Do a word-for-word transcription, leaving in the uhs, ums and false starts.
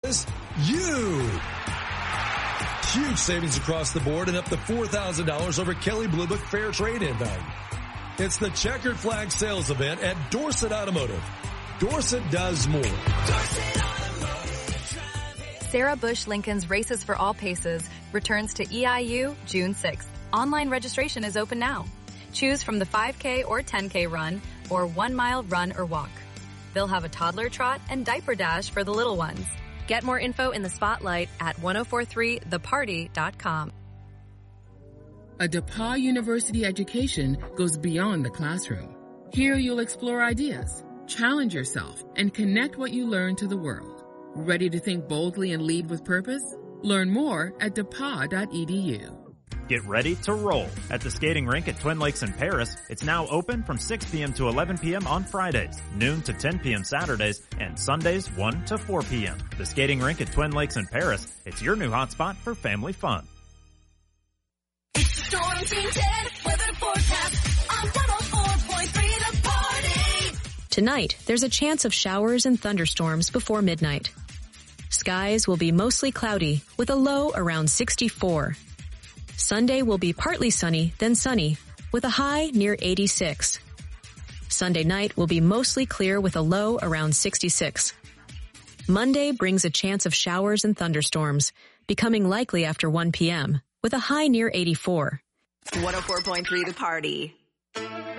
You. Huge savings across the board and up to four thousand dollars over Kelley Blue Book Fair Trade-In value. It's the Checkered Flag Sales Event at Dorsett Automotive. Dorsett does more. Dorsett Automotive. Sarah Bush Lincoln's Races for All Paces returns to E I U June sixth. Online registration is open now. Choose from the five K or ten K run or one mile run or walk. They'll have a toddler trot and diaper dash for the little ones. Get more info in the spotlight at ten forty-three the party dot com. A DePauw University education goes beyond the classroom. Here you'll explore ideas, challenge yourself, and connect what you learn to the world. Ready to think boldly and lead with purpose? Learn more at depaw dot e d u. Get ready to roll at the skating rink at Twin Lakes in Paris. It's now open from six p.m. to eleven p.m. on Fridays, noon to ten p.m. Saturdays, and Sundays one to four p.m. The skating rink at Twin Lakes in Paris. It's your new hotspot for family fun. It's the Storm Team ten weather forecast on one oh four point three The Party. Tonight, there's a chance of showers and thunderstorms before midnight. Skies will be mostly cloudy with a low around sixty-four. Sunday will be partly sunny, then sunny, with a high near eighty-six. Sunday night will be mostly clear with a low around sixty-six. Monday brings a chance of showers and thunderstorms, becoming likely after one p.m., with a high near eighty-four. one oh four point three The Party.